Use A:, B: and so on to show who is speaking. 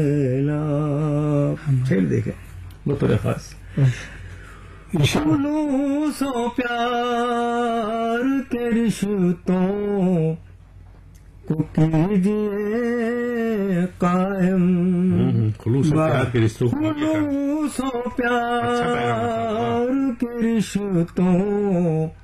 A: शेर देखे बतौर खास। खुलूसो प्यार के रिश्तों को कीजिए कायम।
B: खुलूसो प्यार के रिश्तों
A: खुलूसो प्यार के रिश्तों